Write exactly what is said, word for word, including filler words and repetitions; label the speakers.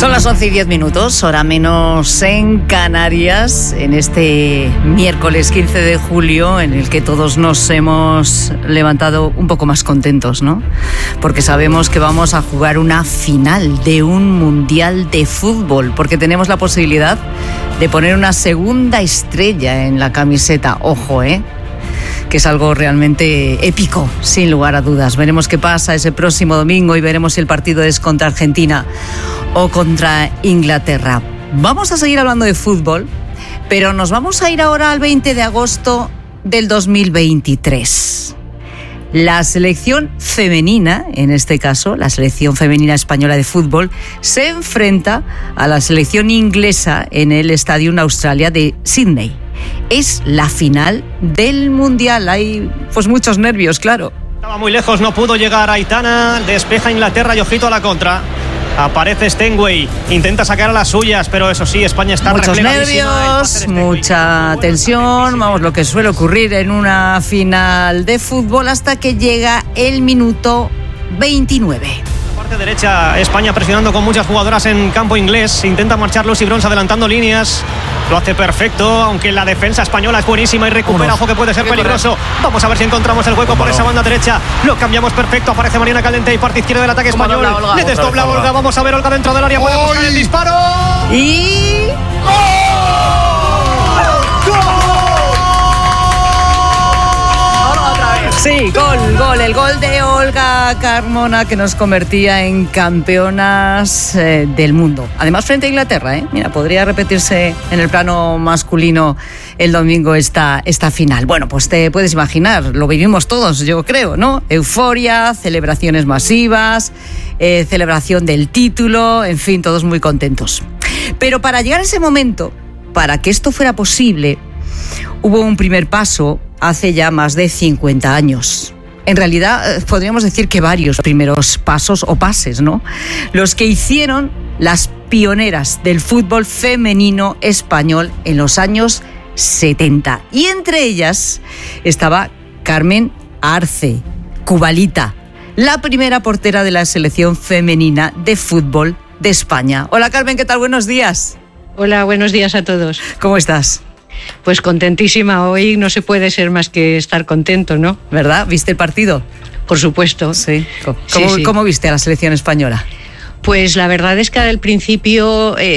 Speaker 1: Son las once y diez minutos, hora menos en Canarias, en este miércoles quince de julio, en el que todos nos hemos levantado un poco más contentos, ¿no? Porque sabemos que vamos a jugar una final de un mundial de fútbol, porque tenemos la posibilidad de poner una segunda estrella en la camiseta. Ojo, ¿eh? Que es algo realmente épico, sin lugar a dudas. Veremos qué pasa ese próximo domingo y veremos si el partido es contra Argentina o contra Inglaterra. Vamos a seguir hablando de fútbol, pero nos vamos a ir ahora al veinte de agosto del dos mil veintitrés. La selección femenina, en este caso, la selección femenina española de fútbol, se enfrenta a la selección inglesa en el Estadio Australia de Sydney. Es la final del Mundial. Hay pues muchos nervios, claro.
Speaker 2: Estaba muy lejos, no pudo llegar Aitana. Despeja Inglaterra y ojito a la contra. Aparece Stenway, intenta sacar a las suyas, pero eso sí, España está
Speaker 1: muchos nervios, mucha tensión, vamos, lo que suele ocurrir en una final de fútbol, hasta que llega el minuto veintinueve.
Speaker 2: Parte derecha, España presionando con muchas jugadoras en campo inglés. Intenta marchar Lucy Bronze adelantando líneas. Lo hace perfecto, aunque la defensa española es buenísima y recupera. Ojo que puede ser peligroso. Vamos a ver si encontramos el hueco por esa banda derecha. Lo cambiamos perfecto. Aparece Mariana Caldentey, parte izquierda del ataque español. Olga, le desdobla Olga. Olga. Vamos a ver Olga dentro del área. Puede buscar el disparo.
Speaker 1: Y... Sí, gol, gol, el gol de Olga Carmona, que nos convertía en campeonas eh, del mundo. Además, frente a Inglaterra, ¿eh? Mira, podría repetirse en el plano masculino el domingo esta, esta final. Bueno, pues te puedes imaginar, lo vivimos todos, yo creo, ¿no? Euforia, celebraciones masivas, eh, celebración del título, en fin, todos muy contentos. Pero para llegar a ese momento, para que esto fuera posible, hubo un primer paso hace ya más de cincuenta años. En realidad, podríamos decir que varios primeros pasos o pases, ¿no? Los que hicieron las pioneras del fútbol femenino español en los años setenta. Y entre ellas estaba Carmen Arce, Cubalita, la primera portera de la selección femenina de fútbol de España. Hola Carmen, ¿qué tal? Buenos días.
Speaker 3: Hola, buenos días a todos.
Speaker 1: ¿Cómo estás?
Speaker 3: Pues contentísima, hoy no se puede ser más que estar contento, ¿no?
Speaker 1: ¿Verdad? ¿Viste el partido?
Speaker 3: Por supuesto.
Speaker 1: Sí. ¿Cómo,
Speaker 3: sí, sí.
Speaker 1: ¿Cómo viste a la selección española?
Speaker 3: Pues la verdad es que al principio... Eh,